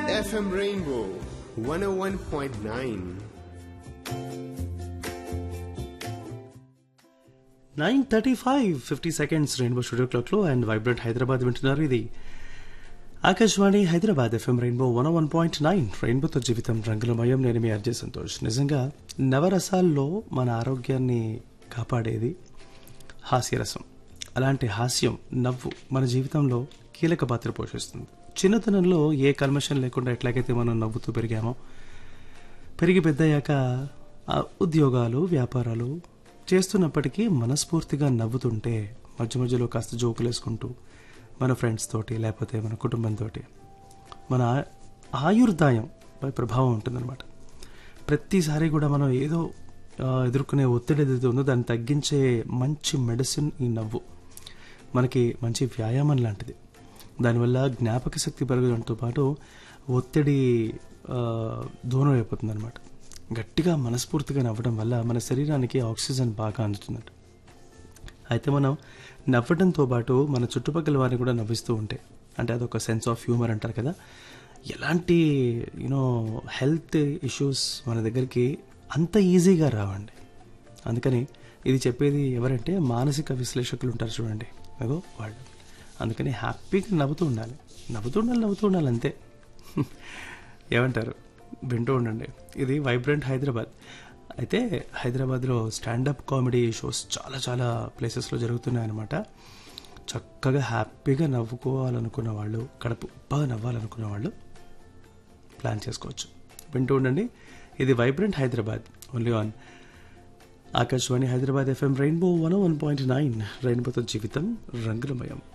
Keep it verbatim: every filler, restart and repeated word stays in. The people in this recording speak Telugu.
F M Rainbow one oh one point nine. Nine thirty five fifty seconds rainbow studio క్లాక్లో అండ్ వైబ్రెంట్ హైదరాబాద్ వింటున్నారు. ఇది Akashvani Hyderabad FM rainbow one one point nine. రెయిన్బోతో జీవితం రంగులమయం. నేను మీ అర్జయ్ సంతోష్. నిజంగా నవరసాల్లో మన ఆరోగ్యాన్ని కాపాడేది హాస్యరసం. అలాంటి హాస్యం, నవ్వు మన జీవితంలో కీలక పాత్ర పోషిస్తుంది. చిన్నతనంలో ఏ కల్మషం లేకుండా ఎట్లాగైతే మనం నవ్వుతూ పెరిగామో, పెరిగి పెద్దయ్యాక ఉద్యోగాలు వ్యాపారాలు చేస్తున్నప్పటికీ మనస్ఫూర్తిగా నవ్వుతుంటే, మధ్య మధ్యలో కాస్త జోకులు వేసుకుంటూ మన ఫ్రెండ్స్ తోటి లేకపోతే మన కుటుంబంతో మన ఆయుర్దాయం పై ప్రభావం ఉంటుందన్నమాట. ప్రతిసారి కూడా మనం ఏదో ఎదుర్కొనే ఒత్తిడి ఏదైతే ఉందో దాన్ని తగ్గించే మంచి మెడిసిన్ ఈ నవ్వు. మనకి మంచి వ్యాయామం లాంటిది. దానివల్ల జ్ఞాపక శక్తి పెరగడంతో పాటు ఒత్తిడి దూరం అయిపోతుంది అనమాట. గట్టిగా మనస్ఫూర్తిగా నవ్వడం వల్ల మన శరీరానికి ఆక్సిజన్ బాగా అందుతుందట. అయితే మనం నవ్వడంతో పాటు మన చుట్టుపక్కల వారిని కూడా నవ్విస్తూ ఉంటే, అంటే అదొక సెన్స్ ఆఫ్ హ్యూమర్ అంటారు కదా, ఎలాంటి యూనో హెల్త్ ఇష్యూస్ మన దగ్గరికి అంత ఈజీగా రావండి. అందుకని ఇది చెప్పేది ఎవరంటే మానసిక విశ్లేషకులు ఉంటారు చూడండి, అదో వాళ్ళు. అందుకని హ్యాపీగా నవ్వుతూ ఉండాలి, నవ్వుతూ ఉండాలి, నవ్వుతూ ఉండాలి అంతే. ఏమంటారు? వింటూ ఉండండి. ఇది వైబ్రెంట్ హైదరాబాద్. అయితే హైదరాబాద్లో స్టాండప్ కామెడీ షోస్ చాలా చాలా ప్లేసెస్లో జరుగుతున్నాయి అన్నమాట. చక్కగా హ్యాపీగా నవ్వుకోవాలనుకున్న వాళ్ళు, కడుపు బాగా నవ్వాలనుకున్న వాళ్ళు ప్లాన్ చేసుకోవచ్చు. వింటూ ఉండండి. ఇది vibrant Hyderabad, only on Akashvani Hyderabad FM rainbow one one point nine. రెయిన్బోతో జీవితం రంగులమయం.